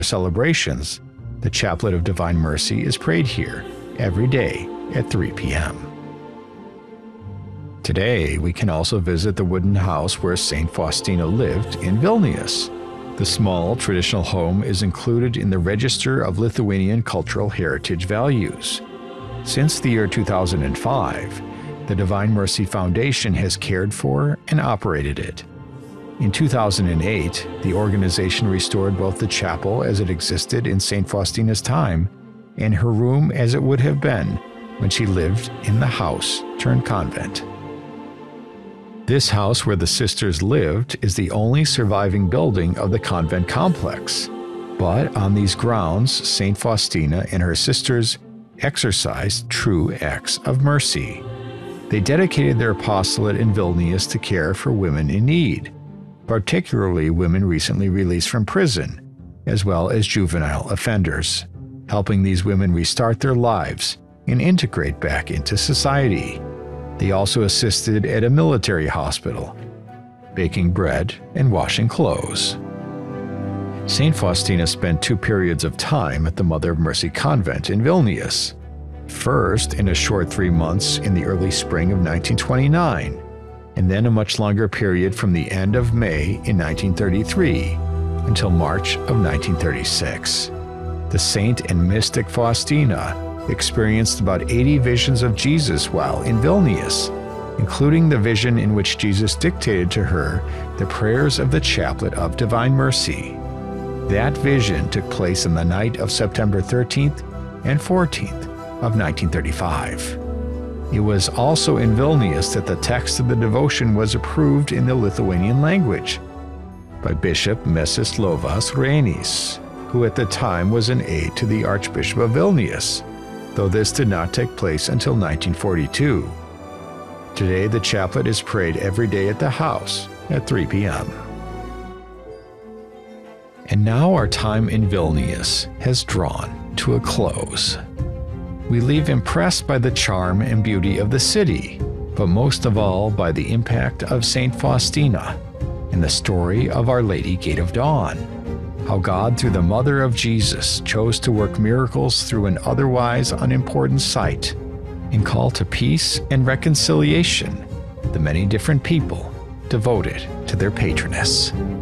celebrations, the Chaplet of Divine Mercy is prayed here every day at 3 p.m. Today, we can also visit the wooden house where St. Faustina lived in Vilnius. The small, traditional home is included in the Register of Lithuanian Cultural Heritage Values. Since the year 2005, the Divine Mercy Foundation has cared for and operated it. In 2008, the organization restored both the chapel as it existed in St. Faustina's time and her room as it would have been when she lived in the house turned convent. This house where the sisters lived is the only surviving building of the convent complex. But on these grounds, St. Faustina and her sisters exercised true acts of mercy. They dedicated their apostolate in Vilnius to care for women in need, particularly women recently released from prison, as well as juvenile offenders, helping these women restart their lives and integrate back into society. They also assisted at a military hospital, baking bread and washing clothes. St. Faustina spent 2 periods of time at the Mother of Mercy Convent in Vilnius. First, in a short 3 months in the early spring of 1929, and then a much longer period from the end of May in 1933 until March of 1936. The saint and mystic Faustina experienced about 80 visions of Jesus while in Vilnius, including the vision in which Jesus dictated to her the prayers of the Chaplet of Divine Mercy. That vision took place on the night of September 13th and 14th of 1935. It was also in Vilnius that the text of the devotion was approved in the Lithuanian language by Bishop Mečislovas Rainis, who at the time was an aide to the Archbishop of Vilnius, though this did not take place until 1942. Today, the chaplet is prayed every day at the house at 3 p.m. And now our time in Vilnius has drawn to a close. We leave impressed by the charm and beauty of the city, but most of all by the impact of St. Faustina and the story of Our Lady Gate of Dawn. How God, through the Mother of Jesus, chose to work miracles through an otherwise unimportant sight and call to peace and reconciliation the many different people devoted to their patroness.